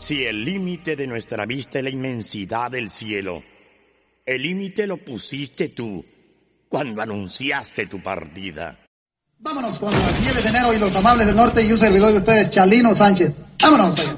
Si el límite de nuestra vista es la inmensidad del cielo, el límite lo pusiste tú cuando anunciaste tu partida. Vámonos con las nieves de enero y los amables del norte y un servidor de ustedes, Chalino Sánchez. Vámonos.